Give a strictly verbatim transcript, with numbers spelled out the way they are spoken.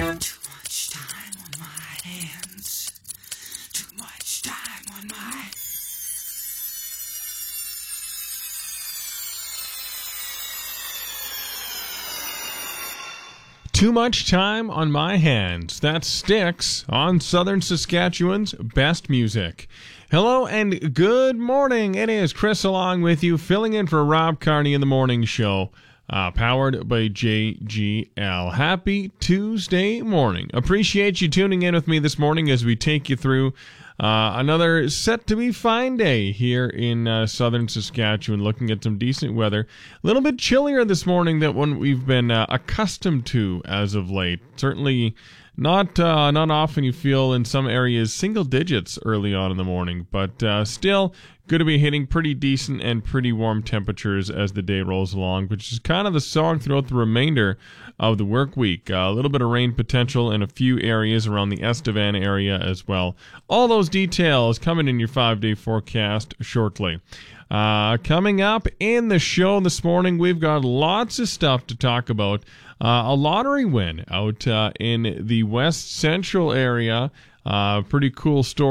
Too much time on my hands. Too much time on my... Too much time on my hands. That Styx on Southern Saskatchewan's best music. Hello and good morning. It is Chris along with you, filling in for Rob Carney in the morning show, uh, powered by J G L. Happy Tuesday morning. Appreciate you tuning in with me this morning as we take you through uh, another set-to-be fine day here in uh, Southern Saskatchewan, looking at some decent weather. A little bit chillier this morning than what we've been uh, accustomed to as of late. Certainly not uh, not often you feel in some areas single digits early on in the morning, but uh, still going to be hitting pretty decent and pretty warm temperatures as the day rolls along, which is kind of the song throughout the remainder of the work week. Uh, a little bit of rain potential in a few areas around the Estevan area as well. All those details coming in your five-day forecast shortly. Uh, coming up in the show this morning, we've got lots of stuff to talk about. Uh, a lottery win out uh, in the West Central area. Uh, pretty cool story.